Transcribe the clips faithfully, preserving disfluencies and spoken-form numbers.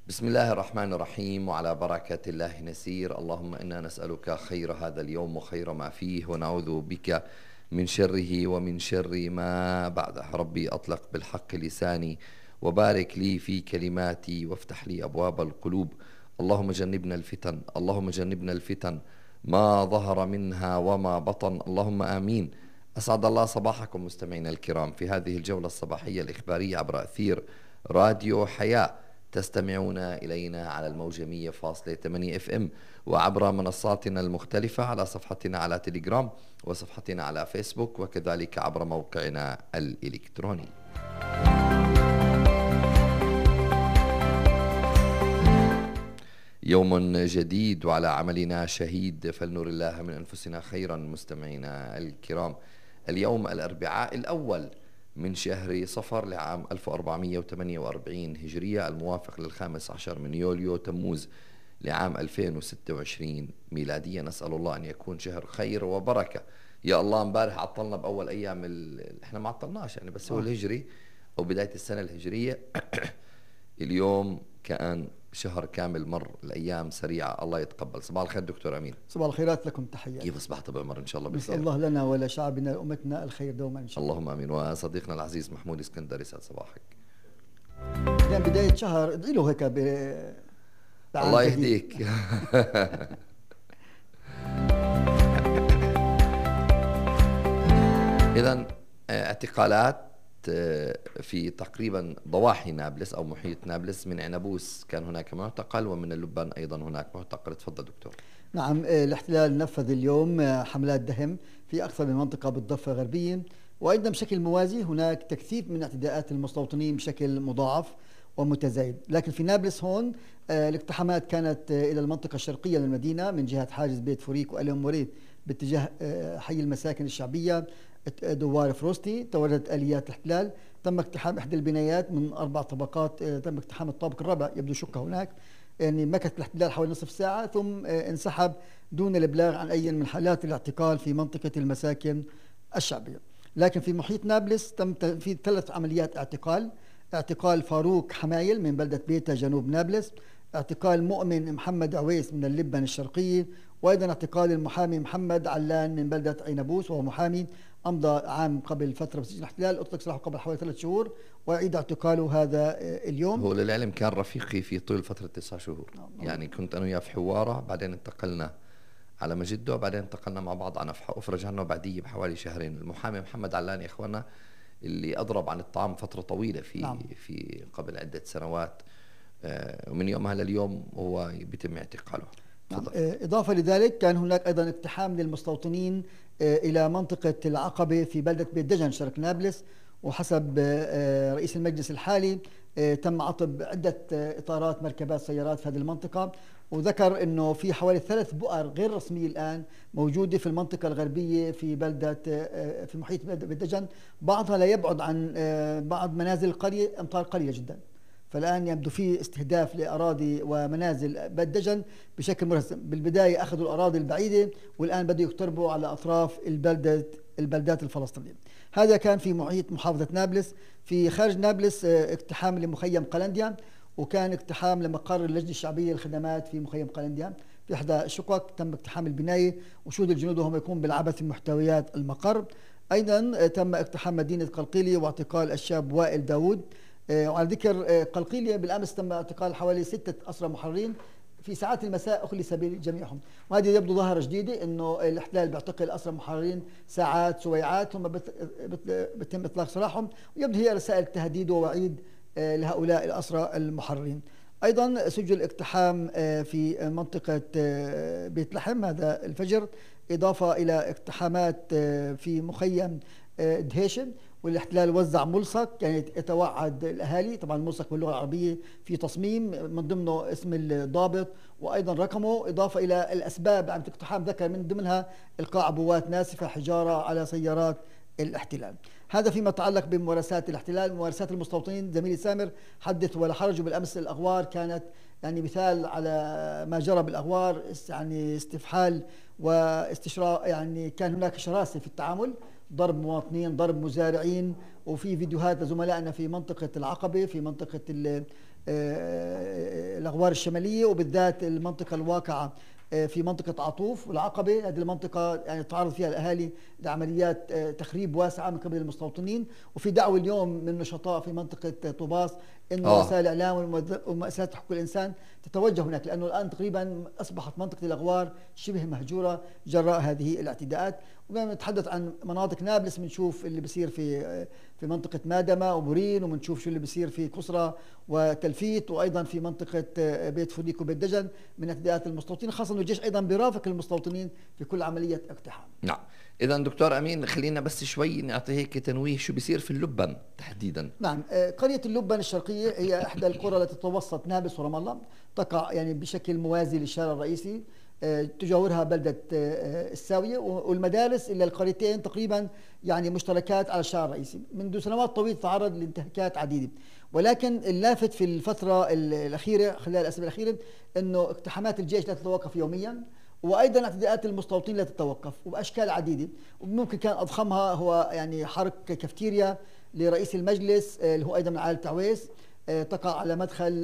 بسم الله الرحمن الرحيم، وعلى بركة الله نسير. اللهم إنا نسألك خير هذا اليوم وخير ما فيه، ونعوذ بك من شره ومن شر ما بعده. ربي أطلق بالحق لساني، وبارك لي في كلماتي، وافتح لي أبواب القلوب. اللهم جنبنا الفتن، اللهم جنبنا الفتن ما ظهر منها وما بطن، اللهم آمين. أسعد الله صباحكم مستمعينا الكرام في هذه الجولة الصباحية الإخبارية عبر أثير راديو حياة. تستمعون إلينا على الموجة مية فاصلة ثمانية اف ام، وعبر منصاتنا المختلفة على صفحتنا على تليجرام، وصفحتنا على فيسبوك، وكذلك عبر موقعنا الإلكتروني. يوم جديد وعلى عملنا شهيد، فلنر الله من أنفسنا خيرا. مستمعينا الكرام، اليوم الأربعاء الأول من شهر صفر لعام ألف وأربعمئة وثمانية وأربعين هجرية، الموافق للخامس عشر من يوليو تموز لعام ألفين وستة وعشرين ميلادية. نسأل الله أن يكون شهر خير وبركة. يا الله، امبارح عطلنا بأول أيام ال... احنا ما عطلناش يعني، بس هو الهجري أو بداية السنة الهجرية. اليوم كان شهر كامل مر، الأيام سريعة، الله يتقبل. صباح الخير دكتور أمين. صباح الخيرات لكم، تحياتي. كيف أصبحت بعمر؟ إن شاء الله بخير. نسأل الله لنا ولشعبنا لأمتنا الخير دوما إن شاء الله. اللهم آمين. وصديقنا العزيز محمود اسكندر، يسعد صباحك. كان بداية شهر ادعي له هيك ب... الله يهديك. إذن اعتقالات في تقريبا ضواحي نابلس أو محيط نابلس. من عنبوس كان هناك معتقل، ومن اللبان أيضا هناك معتقل. تفضل دكتور. نعم، الاحتلال نفذ اليوم حملات دهم في أكثر من منطقة بالضفة الغربية، وأيضا بشكل موازي هناك تكثيف من اعتداءات المستوطنين بشكل مضاعف ومتزايد. لكن في نابلس هون الاقتحامات كانت إلى المنطقة الشرقية للمدينة من جهة حاجز بيت فوريك وألم وريد باتجاه حي المساكن الشعبية دوار فروستي. توردت آليات الاحتلال، تم اقتحام إحدى البنايات من أربع طبقات، تم اقتحام الطابق الرابع، يبدو شقة هناك. يعني مكث الاحتلال حوالي نصف ساعة ثم انسحب دون الإبلاغ عن أي من حالات الاعتقال في منطقة المساكن الشعبية. لكن في محيط نابلس تم في ثلاث عمليات اعتقال: اعتقال فاروق حمايل من بلدة بيتا جنوب نابلس، اعتقال مؤمن محمد عويس من اللبن الشرقية، وأيضا اعتقال المحامي محمد علان من بلدة عنبوس، وهو محامي أمضى عام قبل فترة بسجن الاحتلال، أطلق سراحه قبل حوالي ثلاث شهور ويعيد اعتقاله هذا اليوم. هو للعلم كان رفيقي في طول فترة تسعة شهور. يعني كنت أنا وياه في حوارة، بعدين انتقلنا على مجده، بعدين انتقلنا مع بعض على نفحة، أفرج عنه بعديه بحوالي شهرين. المحامي محمد علان يا إخوانا اللي أضرب عن الطعام فترة طويلة في نعم. في قبل عدة سنوات، ومن يومها لليوم هو بيتم اعتقاله. نعم. إضافة لذلك كان هناك أيضا اقتحام للمستوطنين إلى منطقة العقبة في بلدة بيت دجن شرق نابلس، وحسب رئيس المجلس الحالي تم عطب عدة إطارات مركبات سيارات في هذه المنطقة، وذكر أنه في حوالي ثلاث بؤر غير رسمية الآن موجودة في المنطقة الغربية في بلدة في محيط بيت دجن، بعضها لا يبعد عن بعض منازل القرية أمتار قليلة جدا. فالآن يبدو في استهداف لأراضي ومنازل بيت دجن بشكل مرسم. بالبداية أخذوا الأراضي البعيدة، والآن بدأوا يقتربوا على أطراف البلدة البلدات الفلسطينية. هذا كان في محيط محافظة نابلس. في خارج نابلس اقتحام لمخيم قلنديا، وكان اقتحام لمقر اللجنة الشعبية للخدمات في مخيم قلنديا. في إحدى الشقق تم اقتحام البناية، وشهود الجنود وهم يقومون بالعبث في محتويات المقر. أيضا تم اقتحام مدينة قلقيلية واعتقال الشاب وائل داود. وعلى ذكر قلقيلية، بالأمس تم اعتقال حوالي ستة أسرى محررين في ساعات المساء، أخلص جميعهم. وهذه يبدو ظاهرة جديدة أنه الاحتلال بيعتقل أسرى محررين ساعات سويعات ثم بيتم إطلاق سراحهم، ويبدو هي رسائل تهديد ووعيد لهؤلاء الأسرى المحررين. أيضا سجل اقتحام في منطقة بيت لحم هذا الفجر، إضافة إلى اقتحامات في مخيم دهيشن، والاحتلال وزع ملصق يعني يتوعد الاهالي. طبعا الملصق باللغه العربيه في تصميم من ضمنه اسم الضابط وايضا رقمه، اضافه الى الاسباب عن الاقتحام ذكر من ضمنها القاء عبوات ناسفه حجاره على سيارات الاحتلال. هذا فيما يتعلق بممارسات الاحتلال. ممارسات المستوطنين زميلي سامر حدث ولا حرج، بالامس الاغوار كانت يعني مثال على ما جرى بالاغوار، يعني استفحال واستشراء، يعني كان هناك شراسه في التعامل. ضرب مواطنين، ضرب مزارعين. وفي فيديوهات لزملائنا في منطقة العقبة، في منطقة آه، الأغوار الشمالية، وبالذات المنطقة الواقعة آه، في منطقة عطوف والعقبة. هذه المنطقة يعني تعرض فيها الأهالي لعمليات آه، تخريب واسعة من قبل المستوطنين. وفي دعوة اليوم من نشطاء في منطقة طوباس إنه اه وسائل الإعلام ومؤسسات حقوق الإنسان تتوجه هناك، لأنه الآن تقريبا أصبحت منطقة الأغوار شبه مهجورة جراء هذه الاعتداءات. ولما نتحدث عن مناطق نابلس بنشوف اللي بيصير في في منطقة مادمة وبورين، وبنشوف شو اللي بيصير في كسرى وتلفيت، وأيضا في منطقة بيت فوديك وبيت دجن من اعتداءات المستوطنين، خاصة أنه الجيش أيضا بيرافق المستوطنين في كل عملية اقتحام. نعم. إذا دكتور أمين خلينا بس شوي نعطي هيك تنويه شو بيصير في اللبن تحديدا. نعم، قرية اللبن الشرقية هي إحدى القرى التي تتوسط نابلس ورام الله، تقع يعني بشكل موازي للشارع الرئيسي، تجاورها بلدة الساوية، والمدارس إلا القريتين تقريبا يعني مشتركات على الشارع الرئيسي. منذ سنوات طويلة تعرض لانتهاكات عديدة، ولكن اللافت في الفترة الأخيرة خلال الأسابيع الأخيرة أنه اقتحامات الجيش لا تتوقف يوميا، وايضا اعتداءات المستوطنين لا تتوقف وباشكال عديده. وممكن كان اضخمها هو يعني حرق كافتيريا لرئيس المجلس اللي هو ايضا من عائله تعويس، تقع على مدخل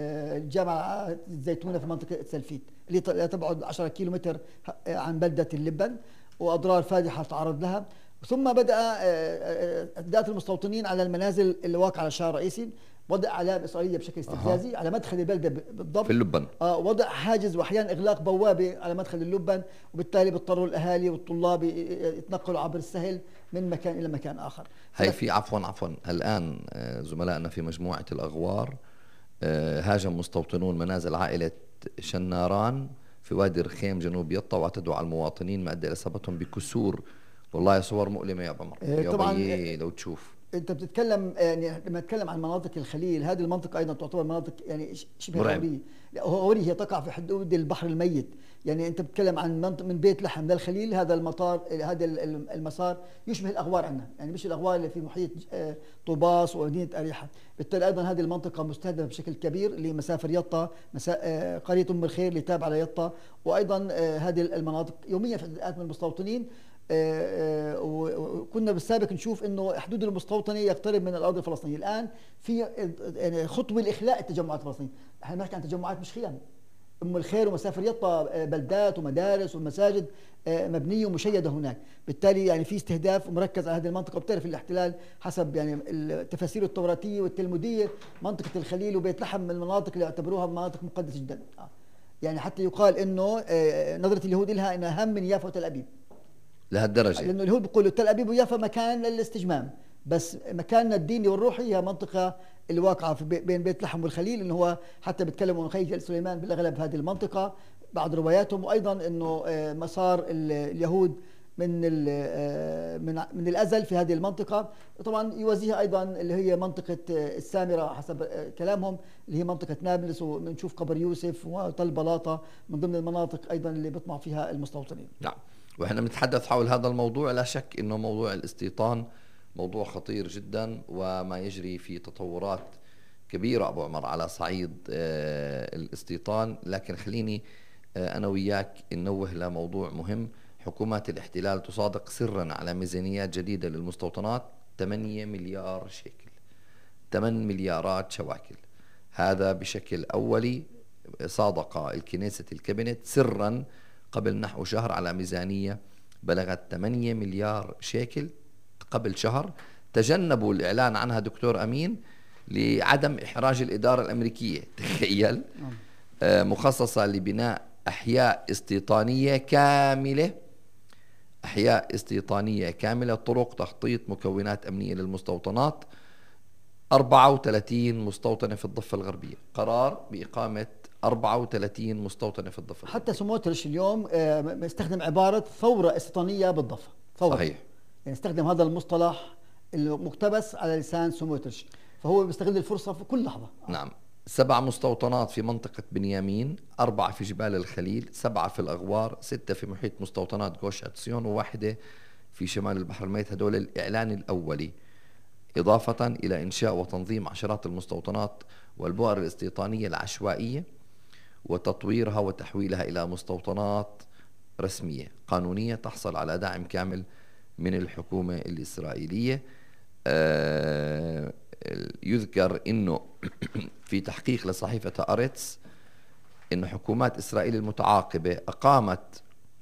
الجامعه الزيتونه في منطقه سلفيت اللي لا تبعد عشرة كيلومتر عن بلده اللبن، واضرار فادحه تعرض لها. ثم بدا اعتداءات المستوطنين على المنازل اللي واقعه على الشارع الرئيسي، وضع اعلام اسرائيليه بشكل استفزازي أه. على مدخل البلده بالضبط في اللبن، آه وضع حاجز واحيانا اغلاق بوابه على مدخل اللبن، وبالتالي بيضطروا الاهالي والطلاب يتنقلوا عبر السهل من مكان الى مكان اخر. هي في عفوا عفوا الان زملائنا في مجموعه الاغوار هاجم مستوطنون منازل عائله شناران في وادي الرخيم جنوب يطا، واعتدوا على المواطنين ما ادى الى اصابتهم بكسور. والله صور مؤلمه يا عمر، يا طبعا بي لو تشوف. انت بتتكلم يعني لما نتكلم عن مناطق الخليل، هذه المنطقه ايضا تعتبر مناطق يعني شبه غوريه. غوريه هي تقع في حدود البحر الميت. يعني انت بتتكلم عن منطقه من بيت لحم للخليل، هذا المطار هذا المسار يشبه الاغوار عندنا، يعني مش الاغوار اللي في محيط طوباس ومدينه اريحه. بالتالي ايضا هذه المنطقه مستهدفه بشكل كبير لمسافر يطا، مسا... قريه ام الخير اللي تابعه ليطا، وايضا هذه المناطق يوميا في اعتداءات من المستوطنين. وكنا بالسابق نشوف انه حدود المستوطنه يقترب من الارض الفلسطينيه. الان في يعني خطوه لاخلاء التجمعات الفلسطينيه، احنا بنحكي عن تجمعات مش خيام. ام الخير ومسافر يطا بلدات ومدارس ومساجد مبنيه ومشيده هناك، بالتالي يعني في استهداف مركز على هذه المنطقه. وبتعرف الاحتلال حسب يعني التفاسير التوراتيه والتلموديه منطقه الخليل وبيت لحم من المناطق اللي يعتبروها مناطق مقدسه جدا، يعني حتى يقال انه نظره اليهود لها انها اهم من يافا وتل ابيب لهالدرجه، لانه اليهود بيقولوا تل ابيب ويافا مكان للاستجمام، بس مكاننا الديني والروحي هي منطقه اللي واقعه في بين بيت لحم والخليل، انه هو حتى بيتكلموا عن خيجل سليمان بالاغلب هذه المنطقه بعض رواياتهم. وايضا انه مسار اليهود من من من الازل في هذه المنطقه. طبعا يوازيها ايضا اللي هي منطقه السامره حسب كلامهم اللي هي منطقه نابلس، وبنشوف قبر يوسف وتل بلاطه من ضمن المناطق ايضا اللي بيطمع فيها المستوطنين. نعم. واحنا بنتحدث حول هذا الموضوع، لا شك انه موضوع الاستيطان موضوع خطير جدا، وما يجري في تطورات كبيرة ابو عمر على صعيد الاستيطان. لكن خليني انا وياك ننوه لموضوع مهم. حكومات الاحتلال تصادق سرا على ميزانيات جديدة للمستوطنات ثمانية مليار شيكل، ثمان مليارات شواكل. هذا بشكل اولي صادق الكنيسة الكابينت سرا قبل نحو شهر على ميزانية بلغت ثمانية مليار شيكل قبل شهر. تجنبوا الإعلان عنها دكتور أمين لعدم إحراج الإدارة الأمريكية. تخيل، مخصصة لبناء أحياء استيطانية كاملة، أحياء استيطانية كاملة، طرق، تخطيط، مكونات أمنية للمستوطنات. أربعة وثلاثين مستوطنة في الضفة الغربية، قرار بإقامة أربعة وثلاثين مستوطنة في الضفة الغربية. حتى سموتريتش اليوم استخدم عبارة ثورة استيطانية بالضفة، ثورة. صحيح، يعني استخدم هذا المصطلح المقتبس على لسان سموتريتش، فهو بيستغل الفرصة في كل لحظة. نعم. سبع مستوطنات في منطقة بنيامين، أربعة في جبال الخليل، سبعة في الأغوار، ستة في محيط مستوطنات غوش عتسيون، وواحدة في شمال البحر الميت. هدول الإعلان الأولي، إضافة إلى إنشاء وتنظيم عشرات المستوطنات والبؤر الاستيطانية العشوائية وتطويرها وتحويلها إلى مستوطنات رسمية قانونية تحصل على دعم كامل من الحكومة الإسرائيلية. آه، يذكر أنه في تحقيق لصحيفة هآرتز أن حكومات إسرائيل المتعاقبة أقامت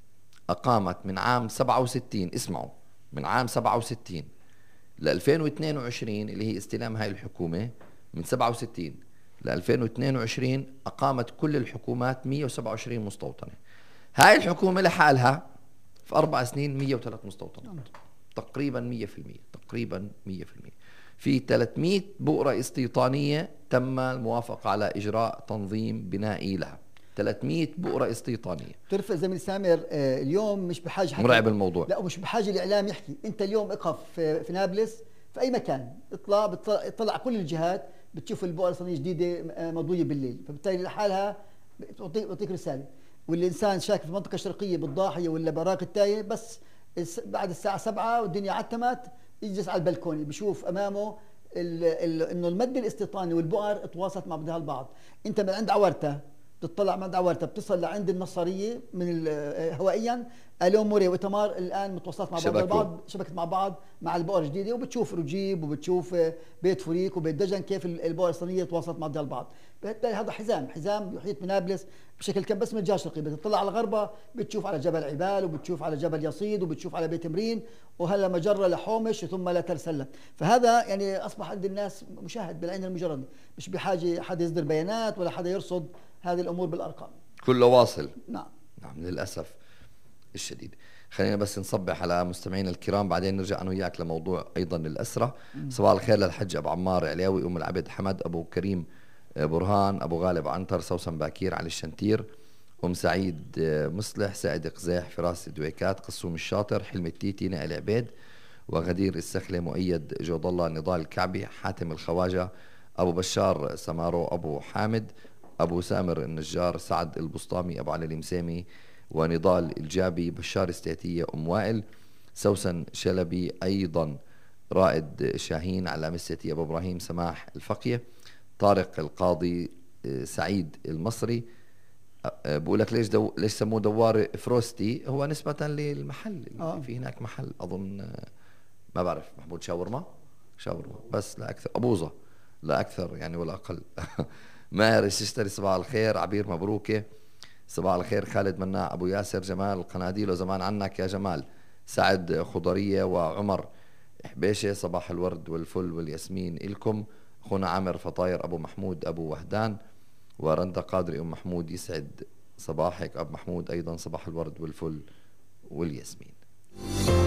أقامت من عام سبعة وستين، اسمعوا، من عام سبعة وستين ل ألفين واثنين وعشرين اللي هي استلام هاي الحكومة، من سبعة وستين ل ألفين واثنين وعشرين أقامت كل الحكومات مئة وسبعة وعشرين مستوطنة. هاي الحكومة لحالها في أربع سنين مئة وثلاث مستوطنات، تقريبا مئة بالمئة، تقريبا مئة بالمئة. في ثلاثمئة بؤرة استيطانية تم الموافقة على إجراء تنظيم بنائي لها، ثلاثمئة بؤرة استيطانية. بتعرف زميل سامر، آه اليوم مش بحاجة، مرعب الموضوع. لا، مش بحاجة الإعلام يحكي. أنت اليوم اقف في, في نابلس في أي مكان، اطلع بتطلع كل الجهات، بتشوف البؤرة الصينية جديدة مضوية بالليل، فبالتالي لحالها بتعطيك بتعطيك رسالة. والإنسان شاك في المنطقة الشرقية بالضاحية ولا براك التاية، بس بعد الساعة سبعة والدنيا عتمت يجلس على البلكوني بشوف أمامه ال ال إنه المد الاستيطاني والبؤر تواصلت مع بعضها البعض. أنت من عند عورتة بتطلع من عند عورتة بتصل لعند النصرية من هوائيا، اليوم موري وتمار الآن متواصلات مع بعض البعض، شبكت مع بعض مع البؤر الجديدة، وبتشوف رجيب وبتشوف بيت فريق وبيت دجن كيف البؤر الصينية تواصلت مع بعضها البعض. بالتالي هذا حزام حزام يحيط بنابلس بشكل كم، بس من الجهه الشرقيه بتطلع على غربها بتشوف على جبل عبال وبتشوف على جبل يصيد وبتشوف على بيت مرين، وهلا مجره لحومش ثم لترسلة. فهذا يعني اصبح عند الناس مشاهد بالعين المجرده، مش بحاجه حدا يصدر بيانات ولا حدا يرصد هذه الامور بالارقام، كله واصل. نعم نعم للاسف الشديد. خلينا بس نصبح على مستمعينا الكرام، بعدين نرجع انا وياك لموضوع ايضا الاسرى. صباح الخير للحج ابو عمار علياوي، ام العبد حمد، ابو كريم برهان، ابو غالب عنتر، سوسن باكير، علي الشنتير، ام سعيد مصلح، سعد قزاح، فراس دويكات، قسوم الشاطر، حلم التيتي، نائل عبيد، وغدير السخله، مؤيد جود الله، نضال الكعبي، حاتم الخواجه، ابو بشار سمارو، ابو حامد، ابو سامر النجار، سعد البسطامي، ابو علي المسامي، ونضال الجابي، بشار استيتيه، ام وائل، سوسن شلبي، ايضا رائد شاهين، علام الستي، ابو ابراهيم، سماح الفقيه، طارق القاضي، سعيد المصري. بقول لك ليش دو ليش سموه دوار فروستي؟ هو نسبة للمحل، آه. في هناك محل اظن ما بعرف، محمود شاورما شاورما بس لا اكثر، ابوظه لا اكثر يعني ولا اقل. ماهر الششتري صباح الخير، عبير مبروكه صباح الخير، خالد مناع، ابو ياسر، جمال القناديل وزمان عنك يا جمال، سعد خضريه، وعمر حبيشه، صباح الورد والفل والياسمين إلكم. اخونا عامر فطاير، ابو محمود، ابو وهدان، ورندا قادري، ام محمود، يسعد صباحك ابو محمود، ايضا صباح الورد والفل والياسمين.